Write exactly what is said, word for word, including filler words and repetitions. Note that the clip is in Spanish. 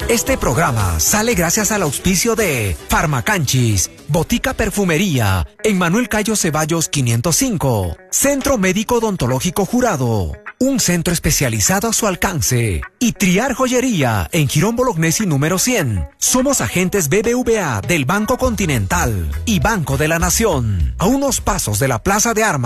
Este programa sale gracias al auspicio de Farmacanchis, Botica Perfumería, en Manuel Cayo Ceballos quinientos cinco, Centro Médico Odontológico Jurado, un centro especializado a su alcance, y Triar Joyería, en Girón Bolognesi número cien. Somos agentes B B V A del Banco Continental y Banco de la Nación, a unos pasos de la Plaza de Armas.